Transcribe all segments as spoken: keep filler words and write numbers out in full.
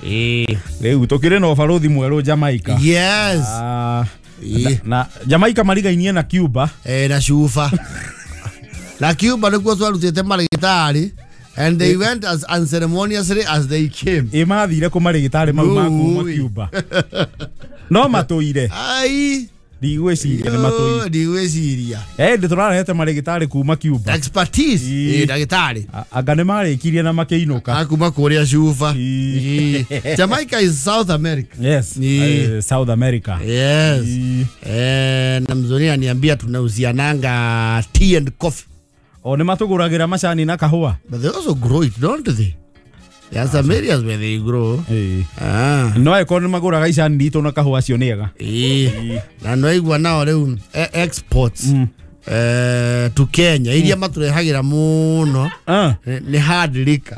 Eh. Leo tukire no barothi mweru Jamaica. Yes. Ah. Na, na Jamaica marigainie na Cuba. Eh na Cuba. Na Cuba nikuo twarutite marigitari and they went as unceremoniously as they came. E mathire ku marigitari mau ma kuma Cuba. No matoire. Ai. Digweciria ni matoi. Digweciria. Eh nditurarehete marigitari kuma Cuba. Expertise. Eh ndagitari. Anga ni marikirie na makeinuka. Akuma kuria Cuba. Jamaica is South America. Yes. Uh, South America. Yes. Eh na mzoni aniambia tunauziananga tea and coffee. O ni matuguragira macani na kahua. But they also grow it, don't they? There are some areas where they grow. Eh. Ah. No eko ni maguraga icani ndito na kahua cio niega. Eh. Na no igwa nao reu exports. Mm. Uh, to Kenya mm. Iria maturehagira muno uh. ni hard liquor.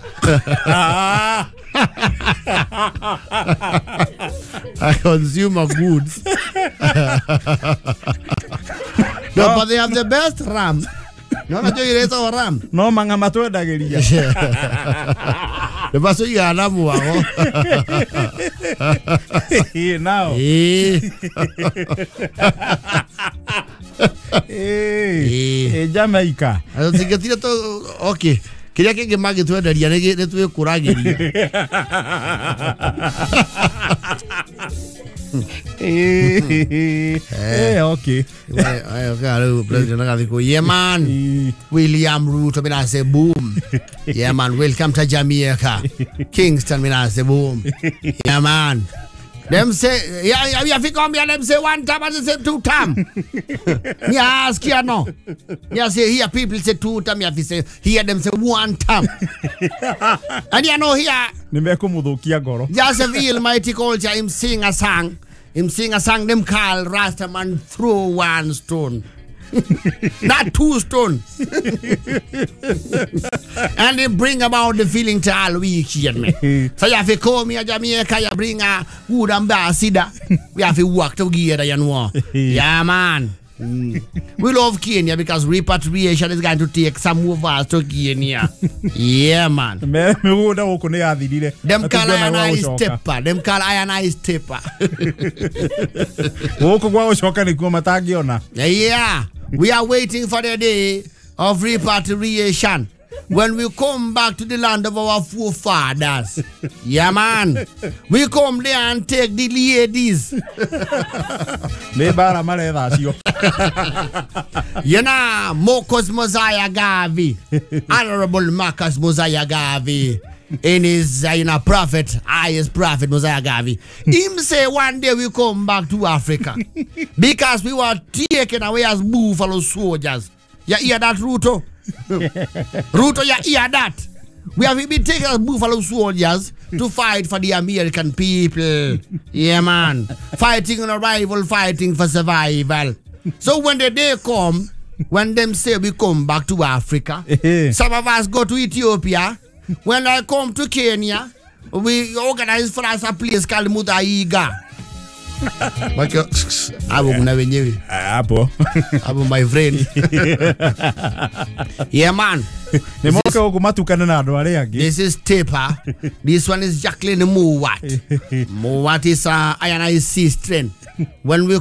Consumer goods. No, but they have the best rum. No, no, you raise our rum. No, manga matwendagiria. The paso ya ramu wao. Now. Eh. Eh. Eh, Jamaica. Ayo tingetira to okay. Kiria kingi magitwenderia ni tuwe kuragiria. Eh, eh, okay. Ayo karo president nagathiko. Yeah man. William Ruto mina say boom. Yeah man, welcome to Jamaica. Kingston mina say boom. Yeah man. Them say, yeah, yeah, if you come here, them say one time, and they say two time. Me ask you no. Me say here people say two time, you have to say here them say one time. And you know here, nimekumudukia goro. Joseph Almighty culture, him sing a song, him sing a song. Them call Rastaman throw one stone. Not two stones. And they bring about the feeling to all weekend, me. So you have to come here, Jamaica, you bring a good ambassador. We have to work together, you know. Yeah, man. Mm. We love Kenya because repatriation is going to take some of us to Kenya. Yeah, man. Me me woda woko ne athirire. Them call ionized stepper. Them call ionized stepper. Woko gwa ushoka ni kwa matagiona. Yeah. We are waiting for the day of repatriation when we come back to the land of our forefathers. Yeah, man. We come there and take the ladies. You know, Marcus Mosiah Garvey, Honorable Marcus Mosiah Garvey, in his uh, you know, prophet, highest prophet Mosiah Garvey, him say one day we come back to Africa because we were taken away as buffalo soldiers. You hear that, Ruto? Ruto, you hear that? We have been taken as buffalo soldiers to fight for the American people. Yeah, man. Fighting on arrival, fighting for survival. So when the day come, when them say we come back to Africa, some of us go to Ethiopia. When I come to Kenya, we organize for us a place called Mutaiga. Abu mnawenyewe. Apo. Abu my friend. Yeah, man. Nemoka okumatukana na ndo ale age. This is Tepa. This one is Jacqueline Mowat. Mowat is uh, ionized C strength. When we